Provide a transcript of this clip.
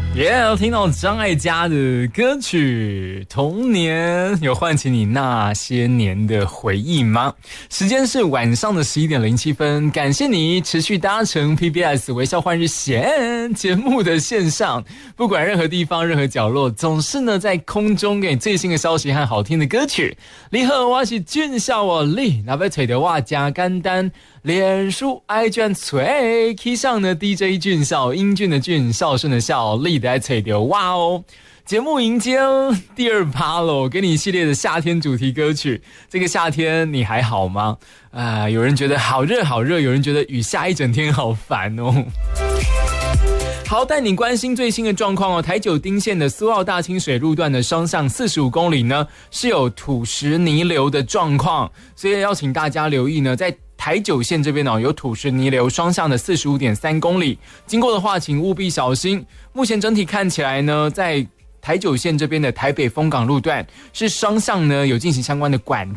听到张艾嘉的歌曲《童年》，有唤起你那些年的回忆吗？时间是晚上的11:07，感谢你持续搭乘 PBS 微笑换日线节目的线上，不管任何地方任何角落，总是呢在空中给你最新的消息和好听的歌曲。你好，我是俊孝我你，那要找到我真简单，脸书爱卷嘴 key 上呢 DJ 俊孝，英俊的俊，孝顺的孝，力的爱吹的哇哦！节目迎接第2趴了，给你一系列的夏天主题歌曲。这个夏天你还好吗？有人觉得好热好热，有人觉得雨下一整天好烦哦。好，带你关心最新的状况哦。台九丁线的苏澳大清水路段的双向45公里呢，是有土石泥流的状况，所以要请大家留意呢，在台九线这边呢，有土石泥流双向的45.3公里，经过的话请务必小心。目前整体看起来呢，在台九线这边的台北丰港路段是双向呢有进行相关的管